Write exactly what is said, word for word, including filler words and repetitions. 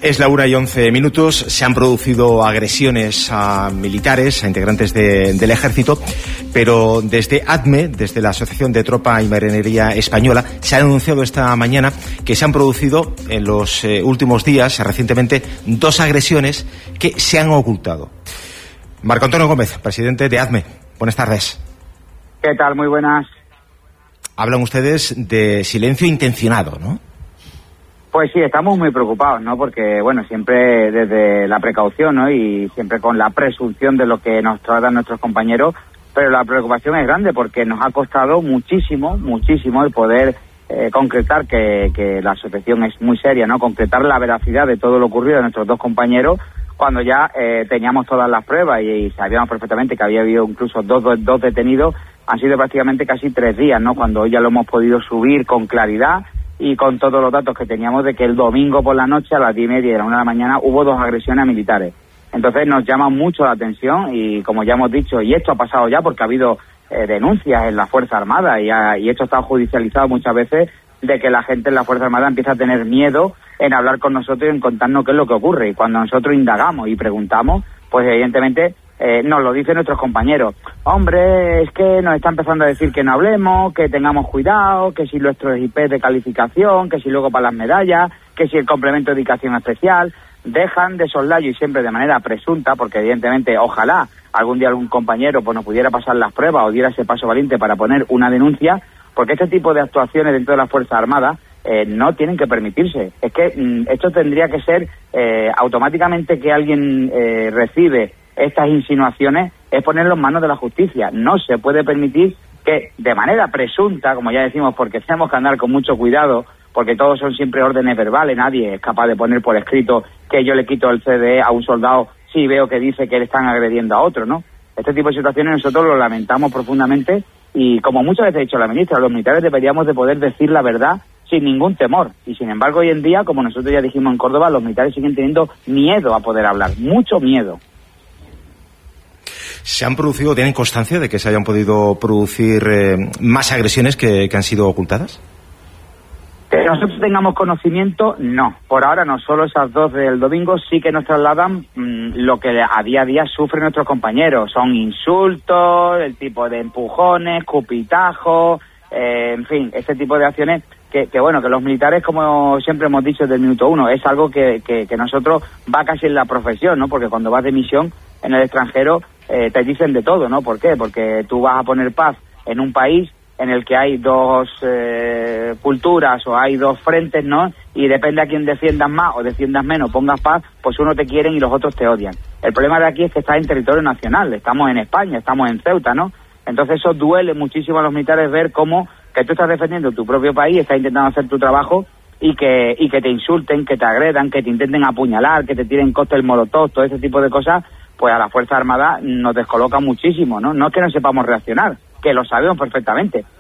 Es la una y once minutos. Se han producido agresiones a militares, a integrantes de, del ejército, pero desde ATME, desde la Asociación de Tropa y Marinería Española, se ha anunciado esta mañana que se han producido en los eh, últimos días, recientemente, dos agresiones que se han ocultado. Marco Antonio Gómez, presidente de ATME. Buenas tardes. ¿Qué tal? Muy buenas. Hablan ustedes de silencio intencionado, ¿no? Pues sí, estamos muy preocupados, ¿no? Porque, bueno, siempre desde la precaución, ¿no? Y siempre con la presunción de lo que nos tratan nuestros compañeros, pero la preocupación es grande porque nos ha costado muchísimo, muchísimo el poder eh, concretar que, que la asociación es muy seria, ¿no? Concretar la veracidad de todo lo ocurrido a nuestros dos compañeros cuando ya eh, teníamos todas las pruebas y, y sabíamos perfectamente que había habido incluso dos, dos, dos detenidos. Han sido prácticamente casi tres días, ¿no? Cuando hoy ya lo hemos podido subir con claridad y con todos los datos que teníamos de que el domingo por la noche a las diez y media y a la una de la mañana hubo dos agresiones a militares. Entonces nos llama mucho la atención y, como ya hemos dicho, y esto ha pasado ya porque ha habido eh, denuncias en la Fuerza Armada y, ha, y esto está judicializado muchas veces, de que la gente en la Fuerza Armada empieza a tener miedo en hablar con nosotros y en contarnos qué es lo que ocurre. Y cuando nosotros indagamos y preguntamos, pues evidentemente eh, nos lo dicen nuestros compañeros. Hombre, es que nos está empezando a decir que no hablemos, que tengamos cuidado, que si nuestros I P de calificación, que si luego para las medallas, que si el complemento de dedicación especial. Dejan de soslayo y siempre de manera presunta, porque evidentemente ojalá algún día algún compañero pues nos pudiera pasar las pruebas o diera ese paso valiente para poner una denuncia, porque este tipo de actuaciones dentro de la Fuerza Armada eh, no tienen que permitirse. Es que mm, esto tendría que ser eh, automáticamente que alguien eh, recibe estas insinuaciones, es ponerlo en manos de la justicia. No se puede permitir que de manera presunta, como ya decimos, porque tenemos que andar con mucho cuidado, porque todos son siempre órdenes verbales, nadie es capaz de poner por escrito que yo le quito el C D E a un soldado si veo que dice que le están agrediendo a otro, ¿no? Este tipo de situaciones nosotros lo lamentamos profundamente y, como muchas veces ha dicho la ministra, los militares deberíamos de poder decir la verdad sin ningún temor. Y sin embargo, hoy en día, como nosotros ya dijimos en Córdoba, los militares siguen teniendo miedo a poder hablar, mucho miedo. ¿Se han producido, tienen constancia de que se hayan podido producir eh, más agresiones que, que han sido ocultadas? Que nosotros tengamos conocimiento, no. Por ahora no, solo esas dos del domingo sí que nos trasladan mmm, lo que a día a día sufren nuestros compañeros. Son insultos, el tipo de empujones, cupitajos, eh, en fin, este tipo de acciones que, que, bueno, que los militares, como siempre hemos dicho desde el minuto uno, es algo que, que, que nosotros va casi en la profesión, ¿no? Porque cuando vas de misión en el extranjero eh, te dicen de todo, ¿no? ¿Por qué? Porque tú vas a poner paz en un país en el que hay dos eh, culturas o hay dos frentes, ¿no? Y depende a quién defiendas más o defiendas menos, pongas paz, pues unos te quieren y los otros te odian. El problema de aquí es que estás en territorio nacional, estamos en España, estamos en Ceuta, ¿no? Entonces eso duele muchísimo a los militares, ver cómo que tú estás defendiendo tu propio país, estás intentando hacer tu trabajo y que y que te insulten, que te agredan, que te intenten apuñalar, que te tiren cóctel molotov, todo ese tipo de cosas, pues a la Fuerza Armada nos descoloca muchísimo, ¿no? No es que no sepamos reaccionar, que lo sabemos perfectamente,